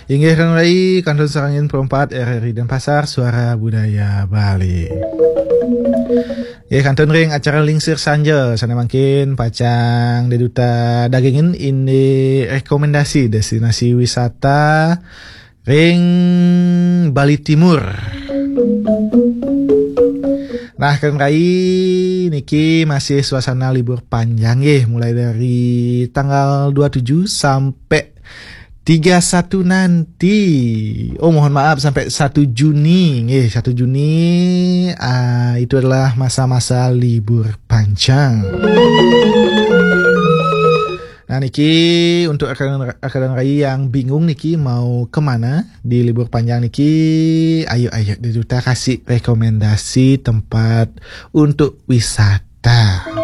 Inggih kang rai Kantun Serangin Perempat RRI Denpasar Suara Budaya Bali. Ya kantun ring acara lingsir sanja sana makin pacang deduta dagingin ini rekomendasi destinasi wisata ring Bali Timur. Nah kang rai niki masih suasana libur panjang ya, mulai dari tanggal 27 sampai 31 nanti. Oh mohon maaf sampai 1 Juni. 1 Juni itu adalah masa-masa libur panjang. Nah niki untuk rekan rai yang bingung niki mau kemana di libur panjang niki, ayo kita kasih rekomendasi tempat untuk wisata.